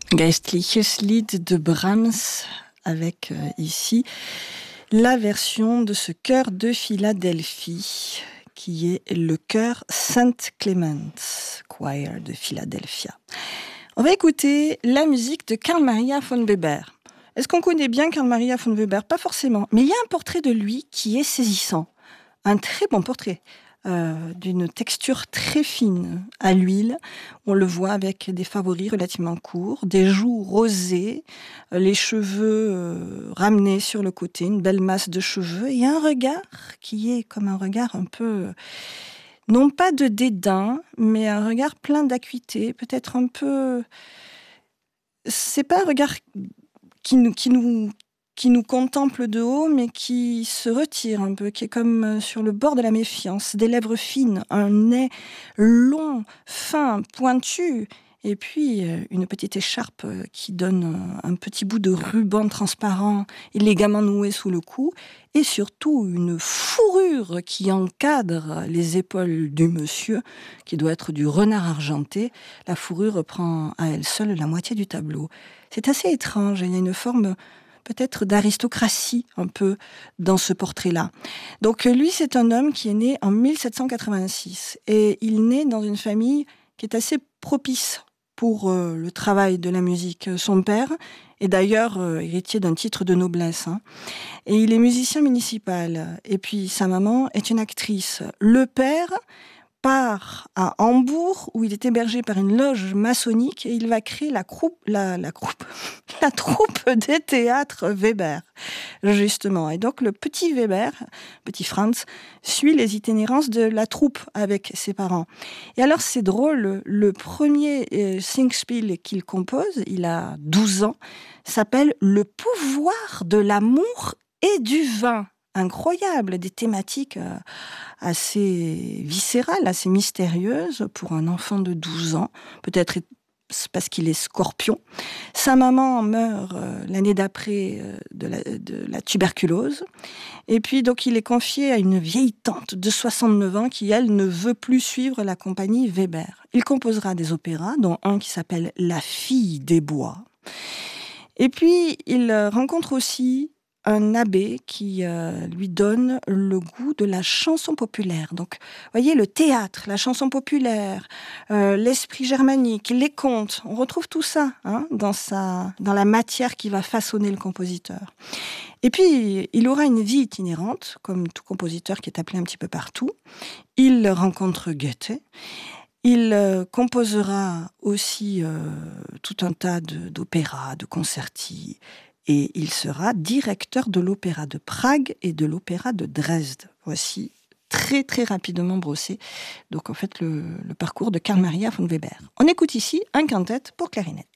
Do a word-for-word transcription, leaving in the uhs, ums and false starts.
Geistliches Lied de Brahms avec euh, ici la version de ce chœur de Philadelphie qui est le chœur Saint Clements Choir de Philadelphia. On va écouter la musique de Carl Maria von Weber. Est-ce qu'on connaît bien Carl Maria von Weber? Pas forcément, mais il y a un portrait de lui qui est saisissant. Un très bon portrait. Euh, d'une texture très fine à l'huile. On le voit avec des favoris relativement courts, des joues rosées, euh, les cheveux euh, ramenés sur le côté, une belle masse de cheveux et un regard qui est comme un regard un peu, non pas de dédain, mais un regard plein d'acuité, peut-être un peu... C'est pas un regard qui nous... Qui nous qui nous contemple de haut, mais qui se retire un peu, qui est comme sur le bord de la méfiance, des lèvres fines, un nez long, fin, pointu, et puis une petite écharpe qui donne un petit bout de ruban transparent, élégamment noué sous le cou, et surtout une fourrure qui encadre les épaules du monsieur, qui doit être du renard argenté. La fourrure prend à elle seule la moitié du tableau. C'est assez étrange, il y a une forme... peut-être d'aristocratie un peu dans ce portrait-là. Donc lui, c'est un homme qui est né en mille sept cent quatre-vingt-six et il naît dans une famille qui est assez propice pour euh, le travail de la musique. Son père est d'ailleurs euh, héritier d'un titre de noblesse, hein, et il est musicien municipal. Et puis sa maman est une actrice. Le père part à Hambourg où il est hébergé par une loge maçonnique et il va créer la croupe, la, la croupe, la troupe des théâtres Weber, justement. Et donc le petit Weber, petit Franz, suit les itinérances de la troupe avec ses parents. Et alors c'est drôle, le premier euh, Singspiel qu'il compose, il a douze ans, s'appelle Le pouvoir de l'amour et du vin. Incroyable, des thématiques euh, assez viscérales, assez mystérieuses pour un enfant de douze ans, peut-être parce qu'il est scorpion. Sa maman meurt euh, l'année d'après euh, de, la, de la tuberculose, et puis donc il est confié à une vieille tante de soixante-neuf ans qui, elle, ne veut plus suivre la compagnie Weber. Il composera des opéras, dont un qui s'appelle La fille des bois. Et puis il rencontre aussi un abbé qui euh, lui donne le goût de la chanson populaire. Donc, vous voyez, le théâtre, la chanson populaire, euh, l'esprit germanique, les contes, on retrouve tout ça hein, dans, sa, dans la matière qui va façonner le compositeur. Et puis, il aura une vie itinérante, comme tout compositeur qui est appelé un petit peu partout. Il rencontre Goethe. Il euh, composera aussi euh, tout un tas de, d'opéras, de concerti. Et il sera directeur de l'opéra de Prague et de l'opéra de Dresde. Voici très très rapidement brossé. Donc en fait le, le parcours de Carl Maria von Weber. On écoute ici un quintet pour clarinette.